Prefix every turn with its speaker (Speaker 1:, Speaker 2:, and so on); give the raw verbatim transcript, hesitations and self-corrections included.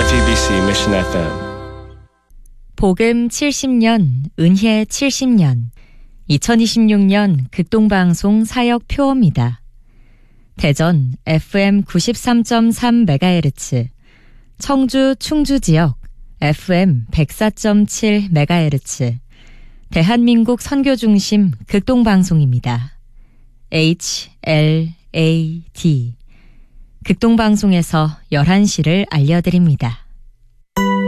Speaker 1: 지티비씨 Mission 에프엠.
Speaker 2: 복음 칠십 년, 은혜 칠십 년, 이천이십육 년 극동방송 사역 표어입니다. 대전 에프엠 구십삼 점 삼 메가헤르츠, 청주 충주 지역 에프엠 백사 점 칠 메가헤르츠, 대한민국 선교중심 극동방송입니다. 에이치 엘 에이 디 극동방송에서 열한 시를 알려드립니다.